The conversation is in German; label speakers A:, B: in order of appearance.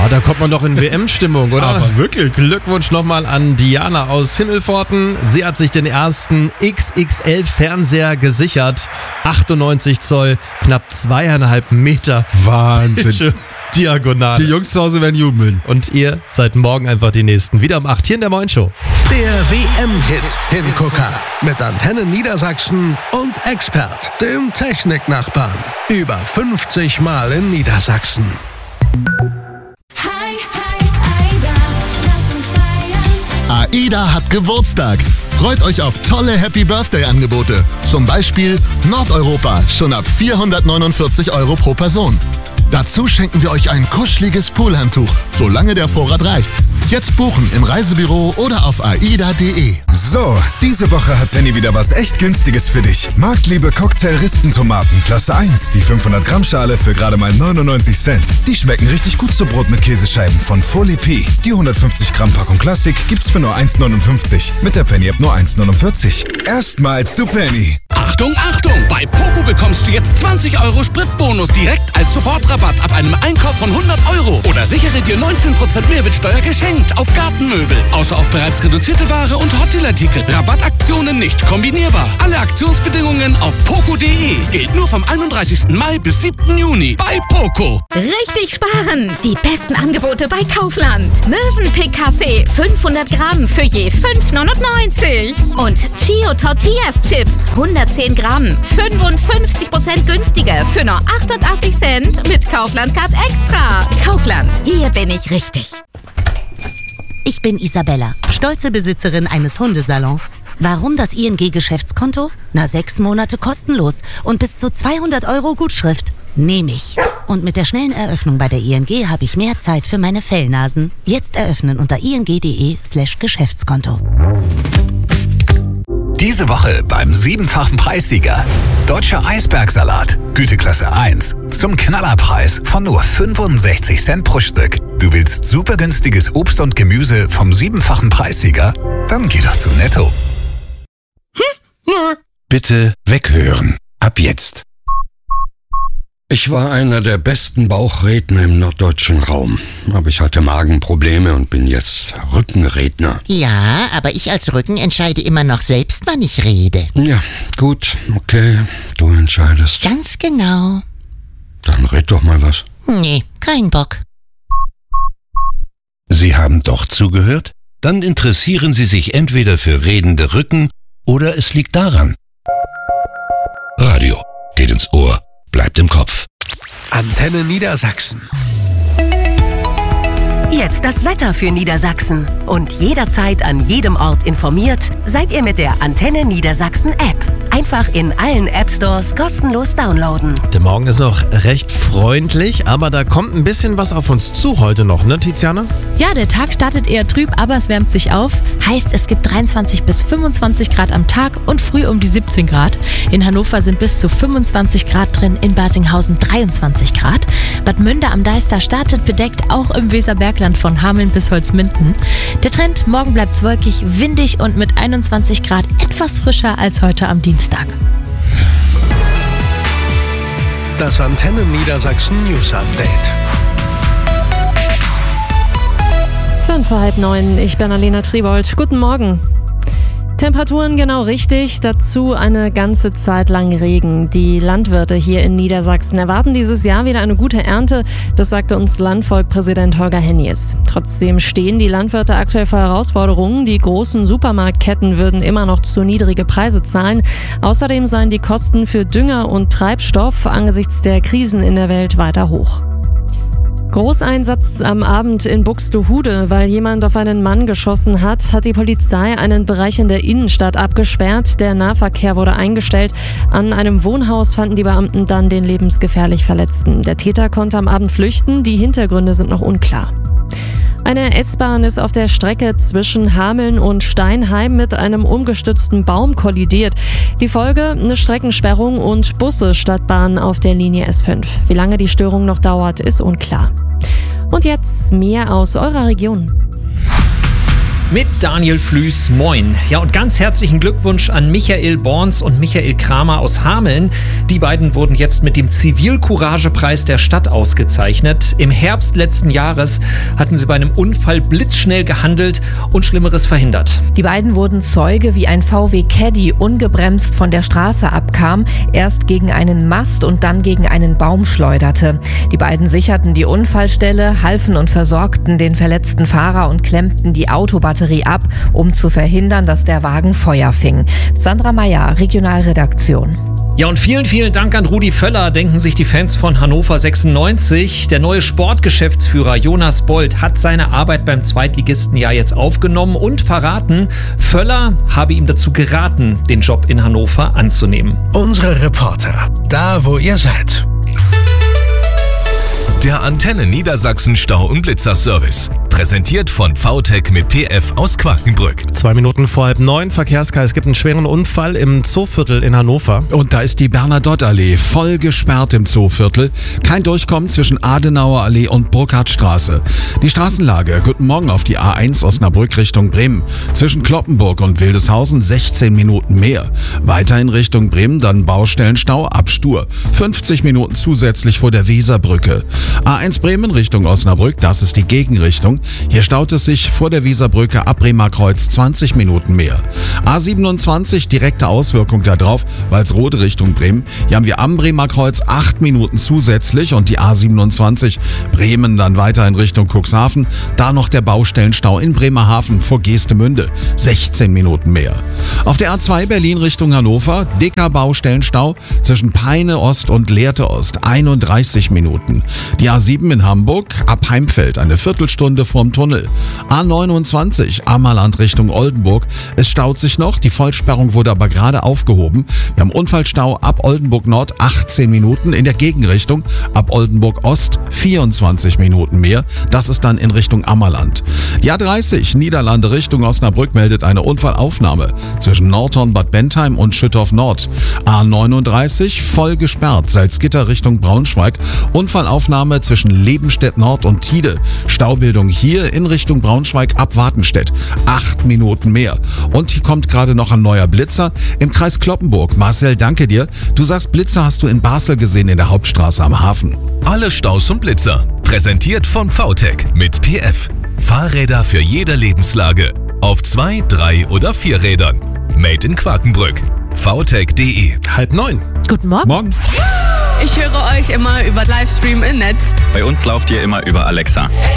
A: Da kommt man doch in WM-Stimmung, oder?
B: Aber wirklich.
A: Glückwunsch nochmal an Diana aus Himmelpforten. Sie hat sich den ersten XXL-Fernseher gesichert. 98 Zoll, knapp 2,5 Meter.
B: Wahnsinn.
A: Diagonal.
B: Die Jungs zu Hause werden jubeln.
A: Und ihr seid morgen einfach die Nächsten. Wieder um 8 hier in der Moin Show.
C: Der WM-Hit Hingucker mit Antenne Niedersachsen und Expert, dem Techniknachbarn. Über 50 Mal in Niedersachsen.
D: AIDA hat Geburtstag. Freut euch auf tolle Happy-Birthday-Angebote. Zum Beispiel Nordeuropa, schon ab 449 € pro Person. Dazu schenken wir euch ein kuscheliges Poolhandtuch, solange der Vorrat reicht. Jetzt buchen im Reisebüro oder auf aida.de.
E: So, diese Woche hat Penny wieder was echt Günstiges für dich. Marktliebe Cocktail-Rispentomaten, Klasse 1, die 500 Gramm Schale für gerade mal 99 Cent. Die schmecken richtig gut zu Brot mit Käsescheiben von Folie P. Die 150 Gramm Packung Klassik gibt's für nur 1,59. Mit der Penny-App nur 1,49. Erstmals zu Penny.
F: Achtung, Achtung! Bei Poco bekommst du jetzt 20 € Spritbonus direkt als Sofortrabatt ab einem Einkauf von 100 €. Oder sichere dir 19% Mehrwertsteuer geschenkt auf Gartenmöbel. Außer auf bereits reduzierte Ware und Hotdealer-Ticket. Rabattaktionen nicht kombinierbar. Alle Aktionsbedingungen auf poco.de. Gilt nur vom 31. Mai bis 7. Juni bei Poco.
G: Richtig sparen! Die besten Angebote bei Kaufland. Mövenpick-Kaffee 500 Gramm für je 5,99. Und Chio Tortillas Chips 110 Gramm 55% günstiger für nur 88 Cent mit Kaufland Card Extra. Kaufland, hier bin ich richtig.
H: Ich bin Isabella, stolze Besitzerin eines Hundesalons. Warum das ING-Geschäftskonto? 6 Monate kostenlos und bis zu 200 € Gutschrift. Nehme ich. Und mit der schnellen Eröffnung bei der ING habe ich mehr Zeit für meine Fellnasen. Jetzt eröffnen unter ing.de/Geschäftskonto.
I: Diese Woche beim 7-fachen Preissieger. Deutscher Eisbergsalat, Güteklasse 1. Zum Knallerpreis von nur 65 Cent pro Stück. Du willst super günstiges Obst und Gemüse vom 7-fachen Preissieger? Dann geh doch zu Netto.
J: Bitte weghören. Ab jetzt.
K: Ich war einer der besten Bauchredner im norddeutschen Raum. Aber ich hatte Magenprobleme und bin jetzt Rückenredner.
H: Ja, aber ich als Rücken entscheide immer noch selbst, wann ich rede.
K: Ja, gut, okay, du entscheidest.
H: Ganz genau.
K: Dann red doch mal was.
H: Nee, kein Bock.
J: Sie haben doch zugehört? Dann interessieren Sie sich entweder für redende Rücken oder es liegt daran. Radio geht ins Ohr, bleibt im Kopf.
C: Antenne Niedersachsen.
L: Jetzt das Wetter für Niedersachsen. Und jederzeit an jedem Ort informiert, seid ihr mit der Antenne Niedersachsen App. Einfach in allen App-Stores kostenlos downloaden.
A: Der Morgen ist noch recht freundlich, aber da kommt ein bisschen was auf uns zu heute noch, ne Tiziana?
M: Ja, der Tag startet eher trüb, aber es wärmt sich auf. Heißt, es gibt 23 bis 25 Grad am Tag und früh um die 17 Grad. In Hannover sind bis zu 25 Grad drin, in Barsinghausen 23 Grad. Bad Münder am Deister startet bedeckt, auch im Weserbergland von Hameln bis Holzminden. Der Trend, morgen bleibt wolkig, windig und mit 21 Grad etwas frischer als heute am Dienstag.
C: Das Antenne Niedersachsen News Update.
N: 8:05, ich bin Alena Triebold. Guten Morgen. Temperaturen genau richtig, dazu eine ganze Zeit lang Regen. Die Landwirte hier in Niedersachsen erwarten dieses Jahr wieder eine gute Ernte, das sagte uns Landvolk-Präsident Holger Hennies. Trotzdem stehen die Landwirte aktuell vor Herausforderungen. Die großen Supermarktketten würden immer noch zu niedrige Preise zahlen. Außerdem seien die Kosten für Dünger und Treibstoff angesichts der Krisen in der Welt weiter hoch. Großeinsatz am Abend in Buxtehude. Weil jemand auf einen Mann geschossen hat, hat die Polizei einen Bereich in der Innenstadt abgesperrt. Der Nahverkehr wurde eingestellt. An einem Wohnhaus fanden die Beamten dann den lebensgefährlich Verletzten. Der Täter konnte am Abend flüchten. Die Hintergründe sind noch unklar. Eine S-Bahn ist auf der Strecke zwischen Hameln und Steinheim mit einem umgestützten Baum kollidiert. Die Folge: eine Streckensperrung und Busse statt Bahn auf der Linie S5. Wie lange die Störung noch dauert, ist unklar. Und jetzt mehr aus eurer Region.
O: mit Daniel Flüß. Moin. Ja, und ganz herzlichen Glückwunsch an Michael Borns und Michael Kramer aus Hameln. Die beiden wurden jetzt mit dem Zivilcouragepreis der Stadt ausgezeichnet. Im Herbst letzten Jahres hatten sie bei einem Unfall blitzschnell gehandelt und Schlimmeres verhindert.
P: Die beiden wurden Zeuge, wie ein VW Caddy ungebremst von der Straße abkam, erst gegen einen Mast und dann gegen einen Baum schleuderte. Die beiden sicherten die Unfallstelle, halfen und versorgten den verletzten Fahrer und klemmten die Autobatterie ab, um zu verhindern, dass der Wagen Feuer fing. Sandra Meyer, Regionalredaktion.
O: Ja, und vielen, vielen Dank an Rudi Völler, denken sich die Fans von Hannover 96. Der neue Sportgeschäftsführer Jonas Bold hat seine Arbeit beim Zweitligisten ja jetzt aufgenommen und verraten, Völler habe ihm dazu geraten, den Job in Hannover anzunehmen.
C: Unsere Reporter, da wo ihr seid.
Q: Der Antenne Niedersachsen Stau- und Blitzer-Service. Präsentiert von VTech mit PF aus Quakenbrück.
A: 2 Minuten vor 8:30, Verkehrskreis. Es gibt einen schweren Unfall im Zooviertel in Hannover.
B: Und da ist die Bernadotte-Allee voll gesperrt im Zooviertel. Kein Durchkommen zwischen Adenauer Allee und Burkhardtstraße. Die Straßenlage, guten Morgen auf die A1 Osnabrück Richtung Bremen. Zwischen Kloppenburg und Wildeshausen 16 Minuten mehr. Weiter in Richtung Bremen dann Baustellenstau ab Stur. 50 Minuten zusätzlich vor der Weserbrücke. A1 Bremen Richtung Osnabrück, das ist die Gegenrichtung. Hier staut es sich vor der Weserbrücke ab Bremer Kreuz 20 Minuten mehr. A27, direkte Auswirkung darauf, Walsrode Richtung Bremen. Hier haben wir am Bremer Kreuz 8 Minuten zusätzlich und die A27 Bremen dann weiter in Richtung Cuxhaven. Da noch der Baustellenstau in Bremerhaven vor Geestemünde, 16 Minuten mehr. Auf der A2 Berlin Richtung Hannover, dicker Baustellenstau zwischen Peine Ost und Lehrte Ost, 31 Minuten. Die A7 in Hamburg, ab Heimfeld, eine Viertelstunde vorm Tunnel. A29, Ammerland Richtung Oldenburg. Es staut sich noch, die Vollsperrung wurde aber gerade aufgehoben. Wir haben Unfallstau ab Oldenburg Nord, 18 Minuten, in der Gegenrichtung ab Oldenburg Ost 24 Minuten mehr. Das ist dann in Richtung Ammerland. Die A30, Niederlande Richtung Osnabrück, meldet eine Unfallaufnahme zwischen Nordhorn, Bad Bentheim und Schüttorf Nord. A39, voll gesperrt, Salzgitter Richtung Braunschweig. Unfallaufnahme zwischen Lebenstedt Nord und Tide. Staubildung hier in Richtung Braunschweig ab Wartenstedt. 8 Minuten mehr. Und hier kommt gerade noch ein neuer Blitzer im Kreis Kloppenburg. Marcel, danke dir. Du sagst, Blitzer hast du in Basel gesehen in der Hauptstraße am Hafen.
Q: Alle Staus und Blitzer. Präsentiert von VTech mit PF. Fahrräder für jede Lebenslage. Auf 2, 3 oder 4 Rädern. Made in Quakenbrück. VTech.de.
A: 8:30.
M: Guten Morgen.
B: Morgen.
R: Ich höre euch immer über Livestream im Netz.
S: Bei uns lauft ihr immer über Alexa.